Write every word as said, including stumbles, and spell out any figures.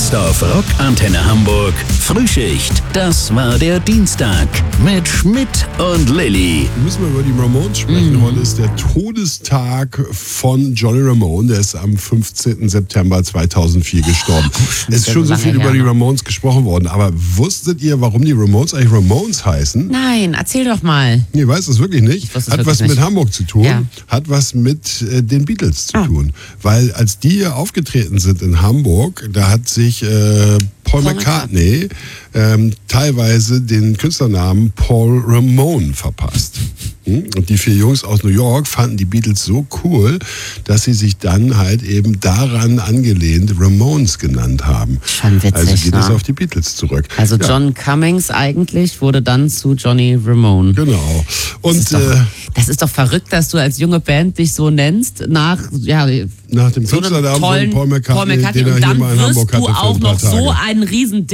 Best of Rock Antenne Hamburg. Frühschicht. Das war der Dienstag mit Schmidt und Lilly. Müssen wir über die Ramones sprechen. Mm. Heute ist der Todestag von Johnny Ramone. Der ist am fünfzehnten September zweitausendvier gestorben. Oh, es ist schon so viel über die Ramones gesprochen worden. Aber wusstet ihr, warum die Ramones eigentlich Ramones heißen? Nein, erzähl doch mal. Nee, weiß es wirklich nicht. Es Hat wirklich was nicht. mit Hamburg zu tun. Ja. Hat was mit äh, den Beatles zu Ah. tun. Weil als die hier aufgetreten sind in Hamburg, da hat sich äh, Paul, Paul McCartney ähm, teilweise den Künstlernamen Paul Ramone verpasst. Hm? Und die vier Jungs aus New York fanden die Beatles so cool, dass sie sich dann halt eben daran angelehnt Ramones genannt haben. Schon witzig, also geht ne? es auf die Beatles zurück. Also ja. John Cummings eigentlich wurde dann zu Johnny Ramone. Genau. Und das ist, doch, äh, das ist doch verrückt, dass du als junge Band dich so nennst, nach, ja, nach dem so einem Künstlernamen tollen von Paul McCartney, Paul McCartney den er und hier dann mal in wirst Hamburg hatte du für ein auch paar noch so Tage. einen riesen